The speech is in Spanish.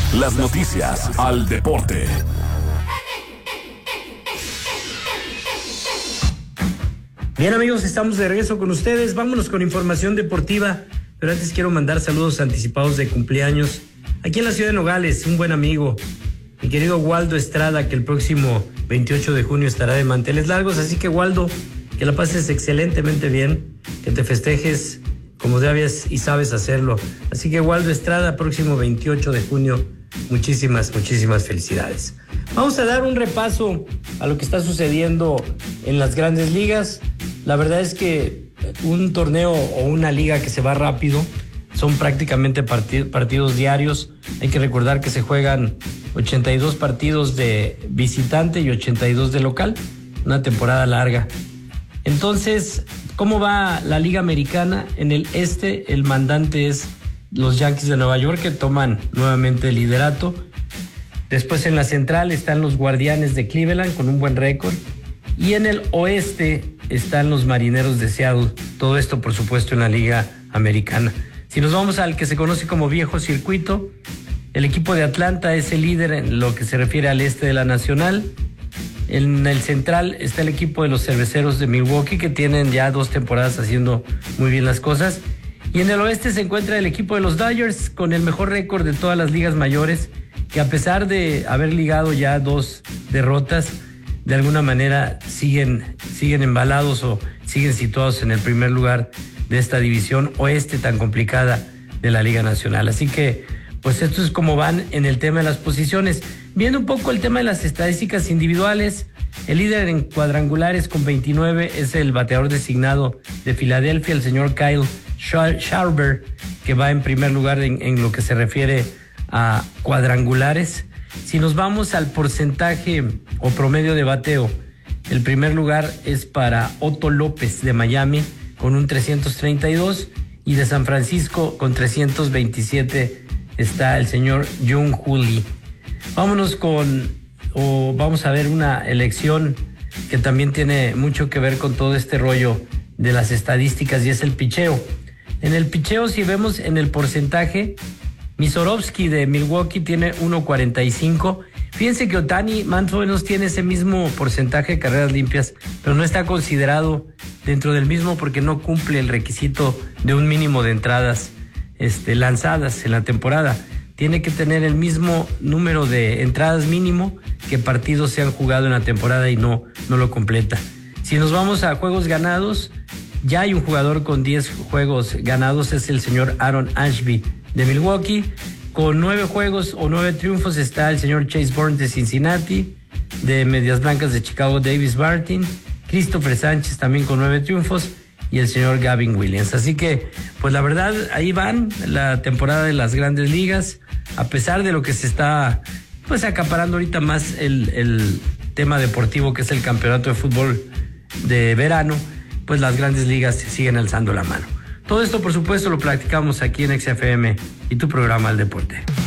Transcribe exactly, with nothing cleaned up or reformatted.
Las noticias al deporte. Bien, amigos, estamos de regreso con ustedes. Vámonos con información deportiva, pero antes quiero mandar saludos anticipados de cumpleaños aquí en la ciudad de Nogales. Un buen amigo, mi querido Waldo Estrada, que el próximo veintiocho de junio estará de manteles largos. Así que, Waldo, que la pases excelentemente bien, que te festejes como debes y sabes hacerlo. Así que, Waldo Estrada, próximo veintiocho de junio, muchísimas, muchísimas felicidades. Vamos a dar un repaso a lo que está sucediendo en las grandes ligas. La verdad es que un torneo o una liga que se va rápido, son prácticamente partid- partidos diarios. Hay que recordar que se juegan ochenta y dos partidos de visitante y ochenta y dos de local, una temporada larga. Entonces, ¿cómo va la Liga Americana? En el este, el mandante es los Yankees de Nueva York, que toman nuevamente el liderato. Después en la central están los Guardianes de Cleveland con un buen récord. Y en el oeste están los Marineros de Seattle. Todo esto, por supuesto, en la Liga Americana. Si nos vamos al que se conoce como viejo circuito, el equipo de Atlanta es el líder en lo que se refiere al este de la Nacional. En el central está el equipo de los Cerveceros de Milwaukee, que tienen ya dos temporadas haciendo muy bien las cosas. Y en el oeste se encuentra el equipo de los Dodgers con el mejor récord de todas las ligas mayores, que a pesar de haber ligado ya dos derrotas, de alguna manera siguen, siguen embalados o siguen situados en el primer lugar de esta división oeste tan complicada de la Liga Nacional. Así que, pues esto es como van en el tema de las posiciones. Viendo un poco el tema de las estadísticas individuales, el líder en cuadrangulares con veintinueve es el bateador designado de Filadelfia, el señor Kyle Schwarber, que va en primer lugar en, en lo que se refiere a cuadrangulares. Si nos vamos al porcentaje o promedio de bateo, el primer lugar es para Otto López de Miami con un trescientos treinta y dos, y de San Francisco con trescientos veintisiete está el señor Jung-Hoo Lee. Vámonos con, o vamos a ver una elección que también tiene mucho que ver con todo este rollo de las estadísticas, y es el picheo. En el picheo, si vemos en el porcentaje, Misorovsky de Milwaukee tiene uno cuarenta y cinco. Fíjense que Ohtani más o menos tiene ese mismo porcentaje de carreras limpias, pero no está considerado dentro del mismo porque no cumple el requisito de un mínimo de entradas este, lanzadas en la temporada. Tiene que tener el mismo número de entradas mínimo que partidos se han jugado en la temporada, y no, no lo completa. Si nos vamos a juegos ganados, ya hay un jugador con diez juegos ganados, es el señor Aaron Ashby de Milwaukee. Con nueve juegos o nueve triunfos está el señor Chase Bourne de Cincinnati. De Medias Blancas de Chicago, Davis Martin. Christopher Sánchez también con nueve triunfos, y el señor Gavin Williams. Así que, pues la verdad, ahí van la temporada de las grandes ligas, a pesar de lo que se está pues acaparando ahorita más el, el tema deportivo, que es el campeonato de fútbol de verano, pues las grandes ligas siguen alzando la mano. Todo esto, por supuesto, lo platicamos aquí en X F M y tu programa El Deporte.